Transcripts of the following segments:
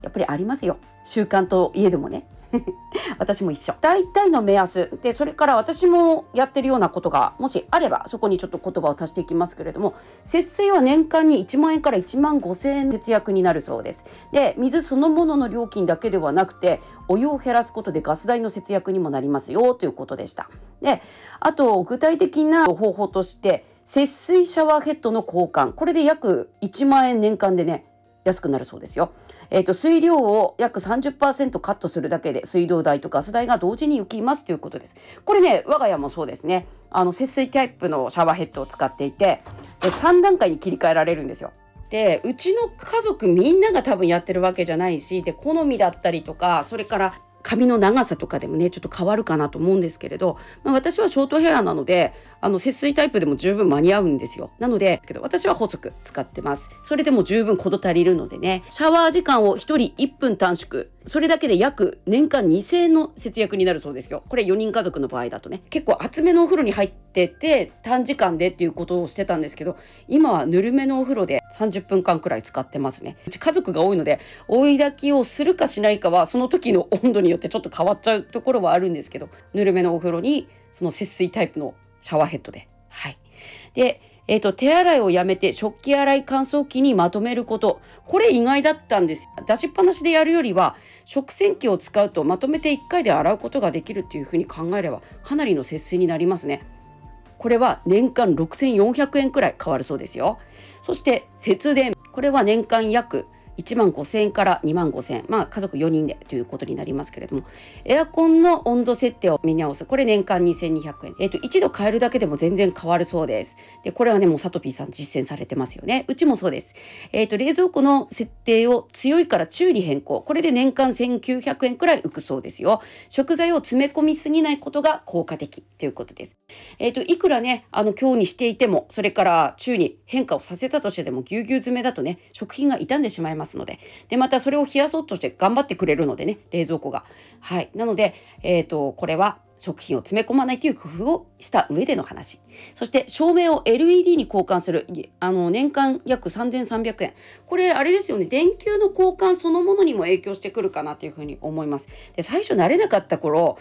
やっぱりありますよ。習慣といえどもね私も一緒。大体の目安で、それから私もやってるようなことがもしあればそこにちょっと言葉を足していきますけれども、節水は年間に1万円から1万5千円節約になるそうです。で、水そのものの料金だけではなくて、お湯を減らすことでガス代の節約にもなりますよということでした。で、あと具体的な方法として、節水シャワーヘッドの交換、これで約1万円年間でね安くなるそうですよ。水量を約 30% カットするだけで水道代とガス代が同時に浮きますということです。これね、我が家もそうですね。節水タイプのシャワーヘッドを使っていて、で3段階に切り替えられるんですよ。で、うちの家族みんなが多分やってるわけじゃないし、で好みだったりとか、それから髪の長さとかでもねちょっと変わるかなと思うんですけれど、私はショートヘアなので節水タイプでも十分間に合うんですよ。なので私は細く使ってます。それでも十分事足りるのでね、シャワー時間を1人1分短縮、それだけで約年間2000円の節約になるそうですよ。これ4人家族の場合だとね、結構厚めのお風呂に入ってて短時間でっていうことをしてたんですけど、今はぬるめのお風呂で30分間くらい使ってますね。うち家族が多いので追い焚きをするかしないかはその時の温度によってちょっと変わっちゃうところはあるんですけど、ぬるめのお風呂にその節水タイプのシャワーヘッドで、で、手洗いをやめて食器洗い乾燥機にまとめること、これ意外だったんです。出しっぱなしでやるよりは食洗機を使うとまとめて1回で洗うことができるっていうふうに考えればかなりの節水になりますね。これは年間6400円くらい変わるそうですよ。そして節電、これは年間約1万5千円から2万5千円、家族4人でということになりますけれども、エアコンの温度設定を見直す、これ年間2200円、一度変えるだけでも全然変わるそうです。で、これはねもうサトピーさん実践されてますよね。うちもそうです。冷蔵庫の設定を強いから中に変更、これで年間1900円くらい浮くそうですよ。食材を詰め込みすぎないことが効果的ということです。いくらね強にしていても、それから中に変化をさせたとしてでもぎゅうぎゅう詰めだとね食品が傷んでしまいますので、またそれを冷やそうとして頑張ってくれるのでね、冷蔵庫がなので、これは食品を詰め込まないという工夫をした上での話。そして照明を LED に交換する、年間約3300円、これあれですよね、電球の交換そのものにも影響してくるかなというふうに思います。で、最初慣れなかった頃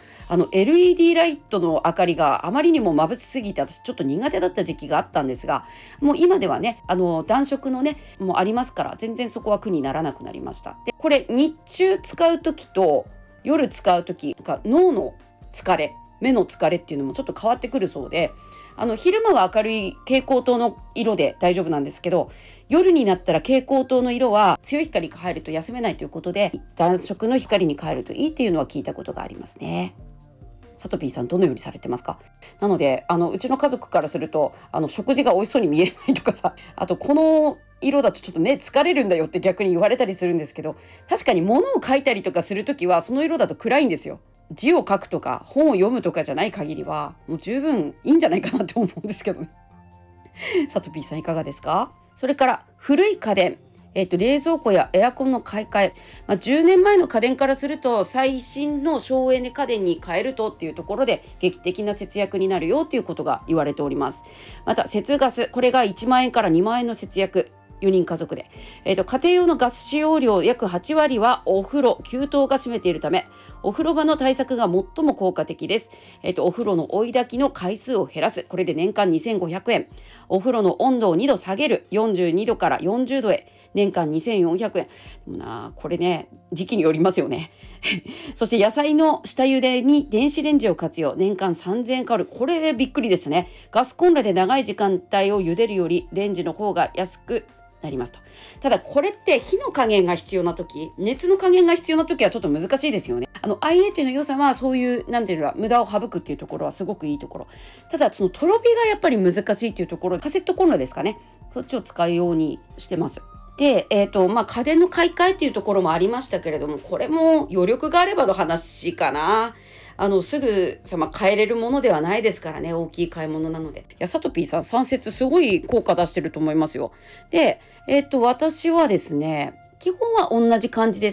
LED ライトの明かりがあまりにも眩しすぎて私ちょっと苦手だった時期があったんですが、もう今ではね暖色のねもありますから、全然そこは苦にならなくなりました。で、これ日中使う時と夜使う時とか、脳の疲れ、目の疲れっていうのもちょっと変わってくるそうで、昼間は明るい蛍光灯の色で大丈夫なんですけど、夜になったら蛍光灯の色は強い光が入ると休めないということで、暖色の光に変えるといいっていうのは聞いたことがありますね。サトピーさんどのようにされてますか？なのでうちの家族からすると食事が美味しそうに見えないとかさ、あとこの色だとちょっと目疲れるんだよって逆に言われたりするんですけど、確かに物を書いたりとかするときはその色だと暗いんですよ。字を書くとか本を読むとかじゃない限りはもう十分いいんじゃないかなって思うんですけどねサトピーさんいかがですか？それから古い家電、冷蔵庫やエアコンの買い替え、10年前の家電からすると最新の省エネ家電に変えるとっていうところで劇的な節約になるよっていうことが言われております。また節ガス、これが1万円から2万円の節約、4人家族で、家庭用のガス使用量約8割はお風呂、給湯が占めているため、お風呂場の対策が最も効果的です。お風呂の追い焚きの回数を減らす、これで年間2500円。お風呂の温度を2度下げる、42度から40度へ、年間2400円。これね、時期によりますよね。そして野菜の下茹でに電子レンジを活用、年間3000円かかる。これびっくりでしたね。ガスコンロで長い時間帯を茹でるよりレンジの方が安くなりますと。ただこれって火の加減が必要な時、熱の加減が必要な時はちょっと難しいですよね。IH の良さはそういう無駄を省くっていうところはすごくいいところ。ただそのとろ火がやっぱり難しいっていうところ、カセットコンロですかね、そっちを使うようにしてます。で、家電の買い替えっていうところもありましたけれども、これも余力があればの話かな。すぐさま変えれるものではないですからね、大きい買い物なので。いや、サトピーさん3節すごい効果出してると思いますよ。で、私はですね、基本は同じ感じです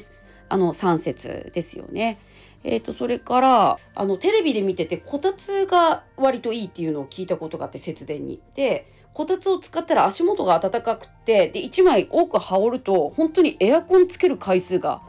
。3節ですよね。それからテレビで見ててこたつが割といいっていうのを聞いたことがあって、節電に。で、こたつを使ったら足元が暖かくて、で1枚多く羽織ると本当にエアコンつける回数が